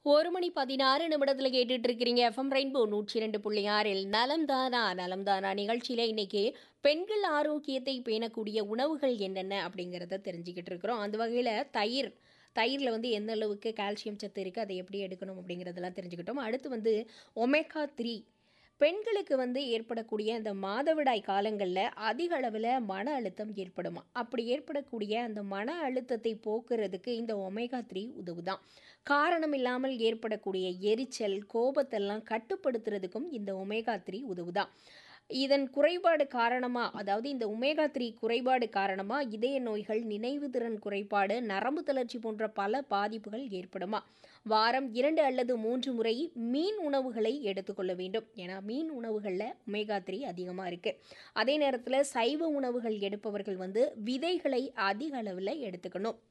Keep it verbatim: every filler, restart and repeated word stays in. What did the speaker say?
ஒரு மணி பதினாறு நிமிடத்தில் கேட்டுட்டு இருக்கிறீங்க எஃப்எம் ரெயின்போ நூற்றி இரண்டு புள்ளி ஆறில் நலம்தானா நலம்தானா நிகழ்ச்சியில் இன்னைக்கு பெண்கள் ஆரோக்கியத்தை பேணக்கூடிய உணவுகள் என்னென்ன அப்படிங்கிறத தெரிஞ்சுக்கிட்டு இருக்கிறோம். அந்த வகையில் தயிர் தயிரில் வந்து எந்த அளவுக்கு கால்சியம் சத்து இருக்குது, அதை எப்படி எடுக்கணும் அப்படிங்கிறதெல்லாம் தெரிஞ்சுக்கிட்டோம். அடுத்து வந்து ஒமேகா த்ரீ பெண்களுக்கு வந்து ஏற்படக்கூடிய அந்த மாதவிடாய் காலங்களில் அதிக அளவில் மன அழுத்தம் ஏற்படுமா, அப்படி ஏற்படக்கூடிய அந்த மன அழுத்தத்தை போக்குறதுக்கு இந்த ஒமேகா த்ரீ உதவுதான். காரணம் இல்லாமல் ஏற்படக்கூடிய எரிச்சல் கோபத்தெல்லாம் கட்டுப்படுத்துறதுக்கும் இந்த ஒமேகா த்ரீ உதவுதான். இதன் குறைபாடு காரணமாக, அதாவது இந்த ஒமேகா த்ரீ குறைபாடு காரணமாக இதய நோய்கள், நினைவு திறன் குறைபாடு, நரம்பு தளர்ச்சி போன்ற பல பாதிப்புகள் ஏற்படுமா. வாரம் இரண்டு அல்லது மூன்று முறை மீன் உணவுகளை எடுத்துக்கொள்ள வேண்டும். ஏன்னா மீன் உணவுகளில் ஒமேகா த்ரீ அதிகமாக இருக்குது. அதே நேரத்தில் சைவ உணவுகள் எடுப்பவர்கள் வந்து விதைகளை அதிக அளவில் எடுத்துக்கணும்.